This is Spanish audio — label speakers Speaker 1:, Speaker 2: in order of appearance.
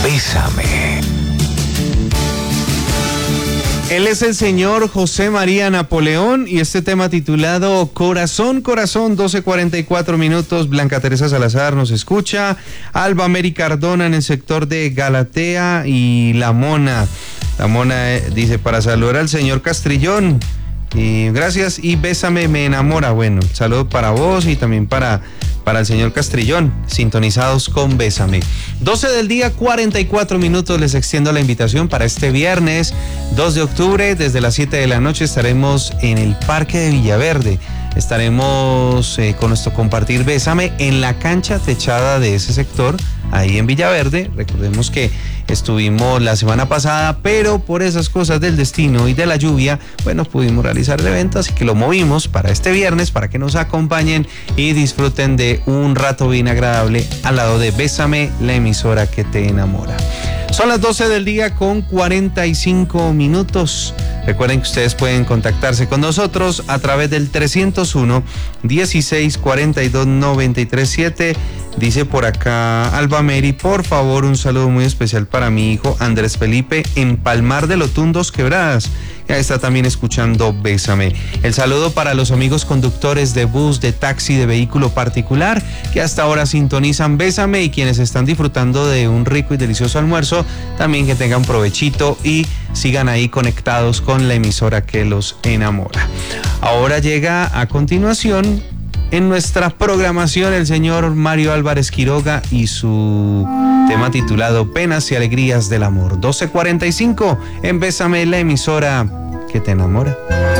Speaker 1: Bésame.
Speaker 2: Él es el señor José María Napoleón y este tema titulado Corazón, Corazón, 12:44 minutos. Blanca Teresa Salazar nos escucha. Alba Mary Cardona en el sector de Galatea y La Mona. La Mona dice para saludar al señor Castrillón. Y gracias y Bésame me enamora. Bueno, saludo para vos y también para el señor Castrillón, sintonizados con Bésame. 12 del día, 44 minutos, les extiendo la invitación para este viernes 2 de octubre, desde las 7 de la noche estaremos en el Parque de Villaverde. Estaremos con nuestro compartir Bésame en la cancha techada de ese sector, ahí en Villaverde. Recordemos que estuvimos la semana pasada, pero por esas cosas del destino y de la lluvia, bueno, pudimos realizar el evento, así que lo movimos para este viernes, para que nos acompañen y disfruten de un rato bien agradable al lado de Bésame, la emisora que te enamora. Son las 12 del día con 45 minutos. Recuerden que ustedes pueden contactarse con nosotros a través del 301-1642-937. Dice por acá Alba Mary, por favor, un saludo muy especial para mi hijo Andrés Felipe en Palmar de Lotundos Quebradas. Ya está también escuchando Bésame. El saludo para los amigos conductores de bus, de taxi, de vehículo particular, que hasta ahora sintonizan Bésame, y quienes están disfrutando de un rico y delicioso almuerzo, también que tengan provechito y sigan ahí conectados con la emisora que los enamora. Ahora llega a continuación en nuestra programación el señor Mario Álvarez Quiroga y su tema titulado Penas y Alegrías del Amor. 12:45 en Bésame, la emisora que te enamora.